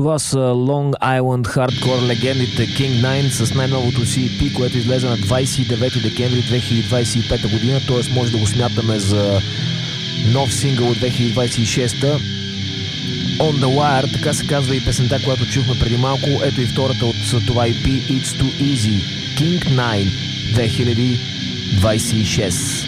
Това са Long Island Hardcore легендите King 9 с най-новото си EP, което излезе на 29 декември 2025 година, т.е. може да го смятаме за нов сингъл от 2026. On the Wire, така се казва и песента, която чухме преди малко. Ето и втората от това EP, It's Too Easy, King 9 2026.